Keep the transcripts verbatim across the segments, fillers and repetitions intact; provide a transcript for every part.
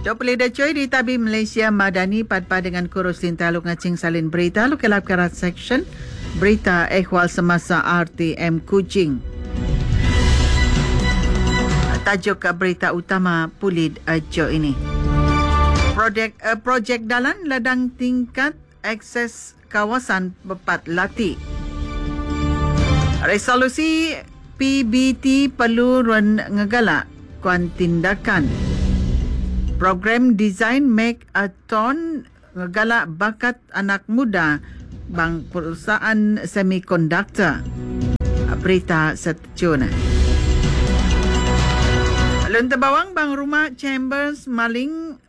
Dok pelih dah cuy di Tabi Malaysia Madani padpa dengan kurus lintaluk ngacing salin berita lu kelap kerat section berita ehwal semasa R T M Kuching. Tajuk berita utama pulid ajo ini. Projek uh, projek dalan ladang tingkat akses kawasan Bepat Lati. Resolusi P B T perlu ruan ngegalak kuan tindakan. Program Design Make a Ton ngegalak bakat anak muda bang perusahaan semikonduktor. Berita seterusnya. Lunta bawang bang rumah Chambers maling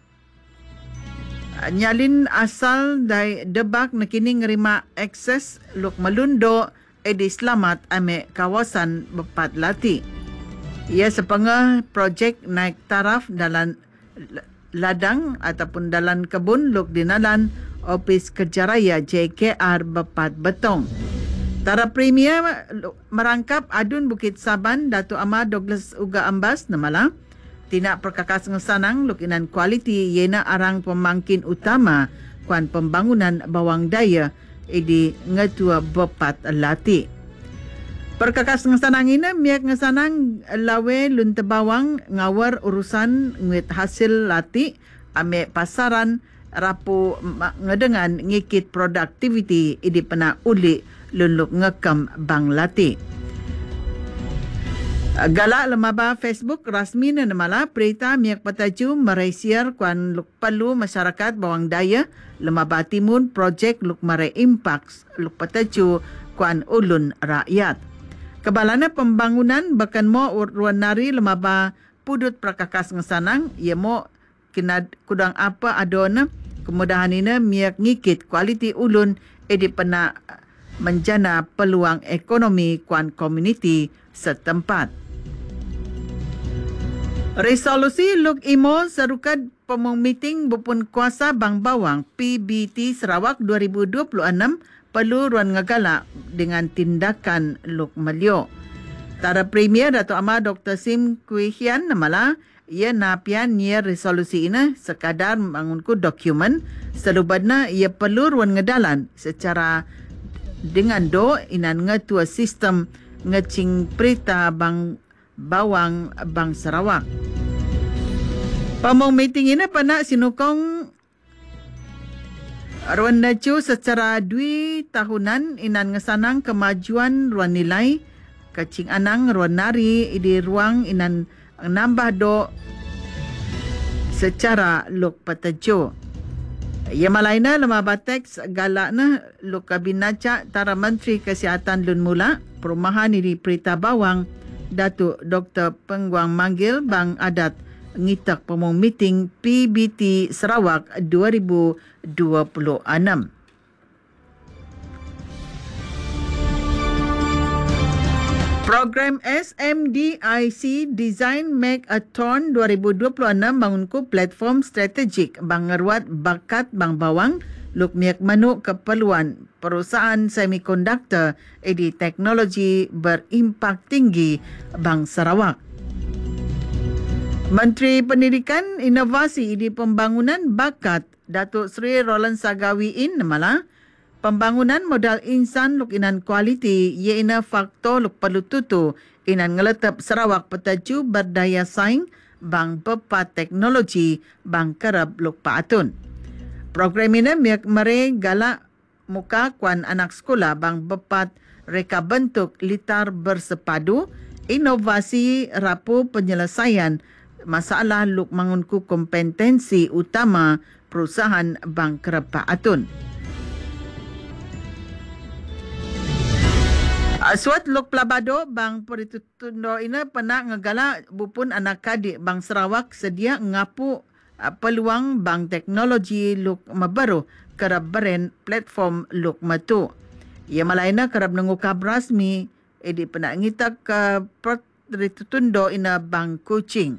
nyalin asal dari debak nakini ngerima akses luk melundo edi selamat ame kawasan Bepat Lati. Ia sepengah projek naik taraf dalam ladang ataupun dalam kebun luk dinalan Opis Kerja Raya J K R Bepat Betong. Taraf Premier merangkap adun Bukit Saban Datuk Amar Douglas Uga Ambas namala tina perkakas ngesanang lukinan kualiti yena arang pemangkin utama kuan pembangunan bawang daya di ngetua Bepat Lati. Perkakas ngesanang ini miak ngesanang lawe lunte bawang ngawar urusan nguit hasil lati ame pasaran rapu ngedengan ngikit produktiviti idi pena uli lunluk ngekam bang Lati. Galak lemaba Facebook rasmi na namala berita miak pataju meresiar kuan luk perlu masyarakat bawang daya lemaba timun projek luk mare impaks luk pataju kuan ulun rakyat. Kebalana pembangunan bahkan mo ruan nari lemaba pudut prakakas ngesanang ia mo kena kudang apa adona kemudahan ini miak ngikit kualiti ulun edi pena menjana peluang ekonomi kuan komuniti setempat. Resolusi Luk Imo serukat pemong meeting bupun kuasa Bang Bawang P B T Sarawak dua ribu dua puluh enam perlu ruan ngegalak dengan tindakan Luk Melio. Tara Premier Datuk Amar Doktor Sim Kui Hian namala ia napian nia resolusi ini sekadar mengunku dokumen selubadna ia perlu ruan ngedalan secara dengan do inan ngetua sistem ngecing perita bang bawang bang Sarawak. Pamong meeting ini pernah sinukong ruan naju secara dui tahunan inan ngesanang kemajuan ruan nilai kecing anang ruan nari di ruang inan nambah do secara luk petajo. Ia malaina lemaba teks galakna luk kabinaca tara Menteri Kesihatan Lun Mula Perumahan ini Perita Bawang Datuk Doktor Pengguang Manggil Bang Adat ngitak pemong meeting P B T Sarawak dua ribu dua puluh enam. Program S M D I C Design Make a Ton dua ribu dua puluh enam bangunku platform strategik bang ngeruat bakat bang bawang luk miak manuk keperluan perusahaan semikonduktor edi teknologi berimpak tinggi bang Sarawak. Menteri Pendidikan Inovasi di Pembangunan Bakat Datuk Seri Roland Sagawiin namala pembangunan modal insan luk inan kualiti iana faktor luk perlu tutu inan ngeletap Sarawak petaju berdaya saing bang Bepat teknologi bang kerap luk paatun. Program ini miak mere galak muka kuan anak sekolah bang Bepat reka bentuk litar bersepadu inovasi rapu penyelesaian masalah luk mangunku kompetensi utama perusahaan bang kerap paatun. Suat Lok Pelabado Bang Peritutundo ini pernah ngegala bupun anak kadik Bang Sarawak sedia ngapu peluang Bang teknologi Lok Mabaru kerap beren platform Lok Matu. Ia malaina kerap nengukab rasmi edi pernah ngitak ke Peritutundo ini Bang Kuching.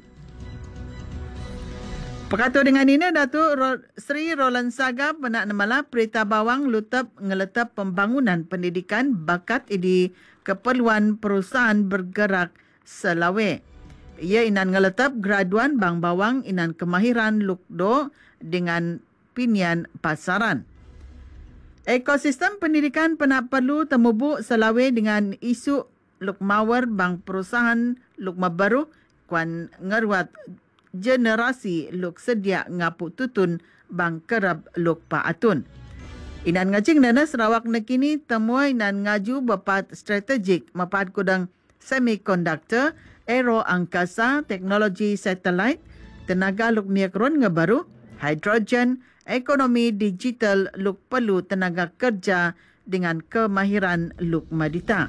Perkata dengan ini Datuk Seri Roland Saga pernah namala Perita Bawang lutap ngeletap pembangunan pendidikan bakat di keperluan perusahaan bergerak selawe. Ia inan ngeletap graduan bang bawang inan kemahiran lukdo dengan pinian pasaran. Ekosistem pendidikan pernah perlu temubuk selawe dengan isu lukmawar bang perusahaan lukma baru kuan ngeruat generasi luk sedia ngapuk tutun bang kerap luk paatun. Inan ngacing dana Sarawak nekini temua inan ngaju bepat strategik mapat kudang semiconductor, aero angkasa, teknologi satelit, tenaga luk miakron ngebaru, hidrogen, ekonomi digital luk perlu tenaga kerja dengan kemahiran luk madita.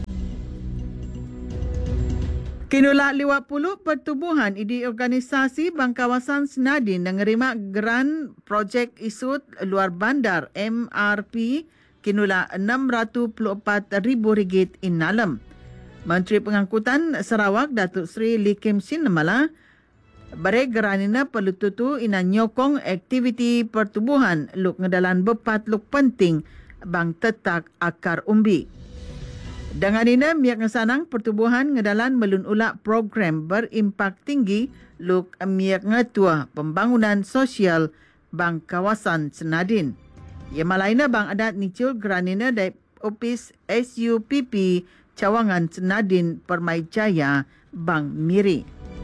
Kinulak lima puluh pertubuhan idi organisasi bang kawasan Senadin yang nerima geran projek isut luar bandar M R P kinulak enam ratus empat ribu ringgit inalam. Menteri Pengangkutan Sarawak Datuk Seri Lee Kim Sin namala bare geranina perlu tutu ina nyokong aktiviti pertubuhan luk ngedalan bepat luk penting bang tetak akar umbi. Dengan ini, miak ngesanang pertubuhan ngedalan melun ulak program berimpak tinggi luk miak ngetua pembangunan sosial bang kawasan Senadin. Ia malaina bang adat nicul geranina dari opis S U P P Cawangan Senadin Permai Jaya Bang Miri.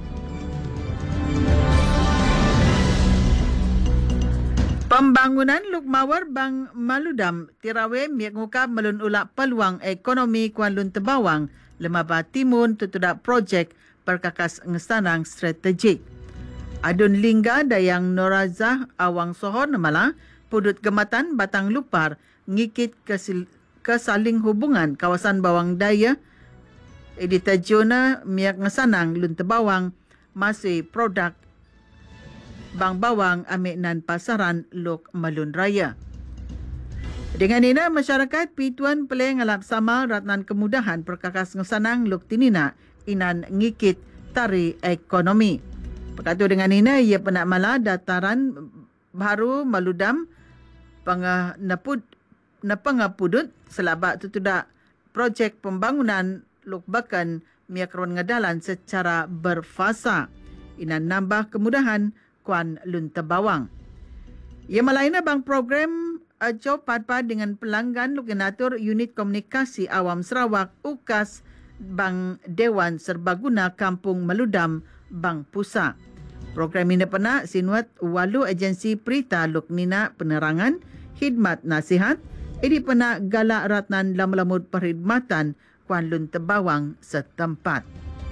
Pembangunan Lukmawar Bang Maludam tirawe miak ngukap melun ulak peluang ekonomi Kuala Lun Tebawang lemaba timun tutudak projek perkakas ngesanang strategik. Adun Lingga Dayang Norazah Awang Sohor namala pudut gematan Batang Lupar ngikit kesil, kesaling hubungan kawasan Bawang Daya edita Jona miak ngesanang Lun Tebawang masih produk bang bawang amik nan pasaran luk Malun Raya. Dengan ini, masyarakat pituan peleng alap sama ratnan kemudahan perkakas ngesanang luk tinina inan ngikit tari ekonomi. Perkatu dengan ini, ia penak mala dataran baru Maludam pengah nepud nepengapudut selabak tutudak projek pembangunan luk bakan miakron ngedalan secara berfasa. Inan nambah kemudahan Kuan Lun Tebawang. Ia malaina bang program ajo padpad dengan pelanggan lukinatur unit komunikasi awam Sarawak U K A S Bang Dewan Serbaguna Kampung Maludam Bang Pusa. Program ini pernah sinuat walu agensi perita luknina penerangan khidmat nasihat ini pernah galak ratnan lam-lamut perkhidmatan Kuan Lun Tebawang setempat.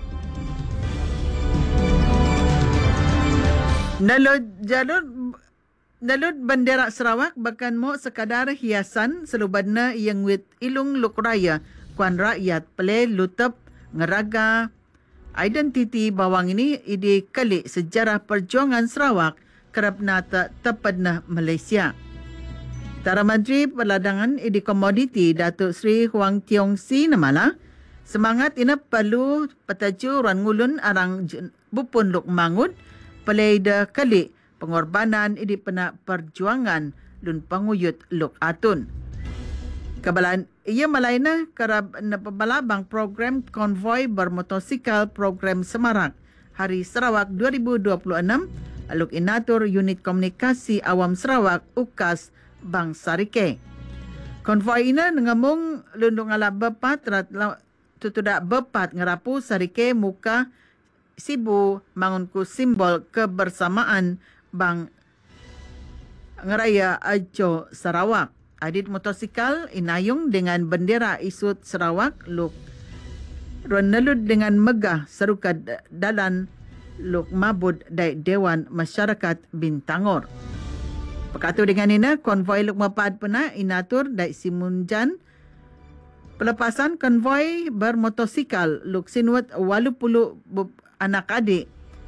Nalud jalur nalud bendera Sarawak bahkan mau sekadar hiasan selubadna yang wit ilung luk raya kuan rakyat pele lutep ngeraga identiti bawang ini idi kali sejarah perjuangan Sarawak kerap nata tepadna Malaysia. Tara Menteri Perladangan idi Komoditi Datuk Seri Huang Tiong Si namala semangat ina perlu petaju ran ngulun arang bupun luk mangut Pelaida kali pengorbanan idi pena perjuangan lun panguyut luk atun. Kebalan ia malaina kerab napabang program konvoi bermotosikal program Semarak Hari Sarawak dua ribu dua puluh enam aluk inatur unit komunikasi awam Sarawak U K A S Bang Sarike. Konvoi ina ngamung lundung ala bepat rat tutudak bepat ngerapu Sarike muka Sibu mangunku simbol kebersamaan bang ngeraya Ajo Sarawak. Adit motosikal inayung dengan bendera isut Sarawak luk ronelud dengan megah serukat dalan luk mabud dai Dewan Masyarakat Bintangor. Pekatu dengan ina konvoi luk mapad pena inatur dai Simunjan pelepasan konvoi bermotosikal luk sinuat walu puluh anak adik.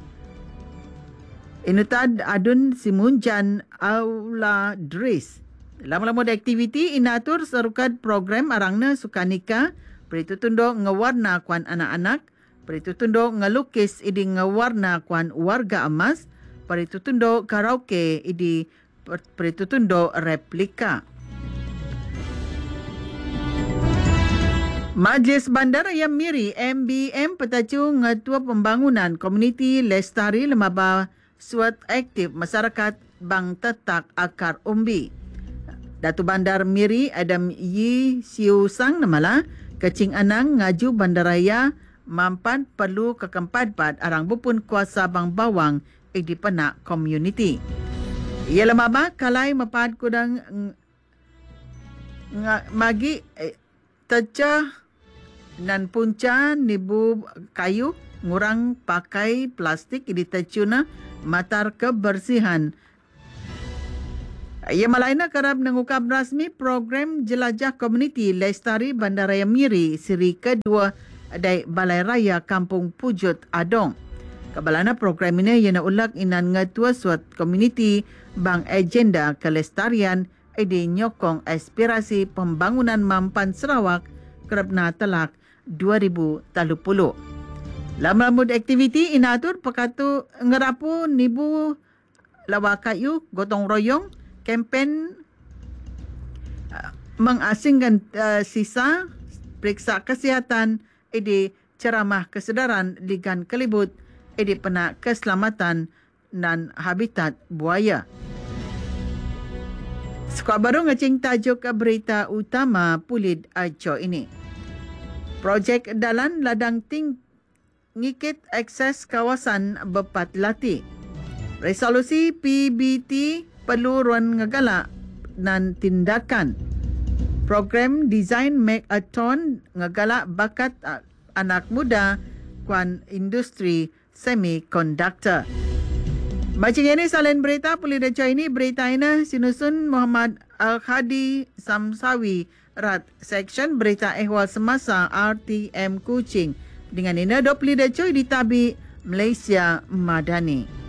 Inutad adun Simunjan Aula Dris. Lama-lama da aktiviti inatur serukat program arangna sukanika, peritu tundo ngewarna kuan anak-anak, peritu tundo ngelukis idi ngewarna kuan warga emas, peritu tundo karaoke idi peritu tundo replika. Majlis Bandaraya Miri M B M petacu ngetua pembangunan komuniti lestari lemaba suat aktif masyarakat bang tetak akar umbi. Datu Bandar Miri Adam Yi Siu Sang namala kecing anang ngaju bandaraya mampan perlu kekempat-pat arang bupun kuasa bang bawang di penak komuniti. Ia lemaba kalai mepad kudang magi tecah dan punca nibu kayu ngurang pakai plastik di tecuna matar kebersihan. Ia malaina kerap mengukap rasmi program jelajah komuniti Lestari Bandaraya Miri siri kedua dari Balai Raya Kampung Pujut Adong. Kabalana program ini yang ulak inan ngetua suat komuniti bang agenda kelestarian edi nyokong aspirasi pembangunan mampan Sarawak kerana telak dua ribu tiga puluh. Lamlamud aktiviti inatur pekatu ngerapu nibu lawa kayu gotong royong kempen uh, mengasingkan uh, sisa periksa kesihatan edi ceramah kesedaran ligan kelibut edi penak keselamatan dan habitat buaya. Sekolah baru ngecing tajuk berita utama Pulid Ajo ini. Projek dalan ladang ting ngikit akses kawasan Bepat Lati. Resolusi P B T perlu ruan ngegala dan tindakan. Program Design Make-a-thon ngegala bakat anak muda kuan industri semiconductor. Macam ini selain berita Pulid Ajo ini, berita ini sinusun Muhammad Al-Khadi Samsawi Rat Section Berita Ehwal Semasa R T M Kuching. Dengan ini Pulid Ajo ditabi Malaysia Madani.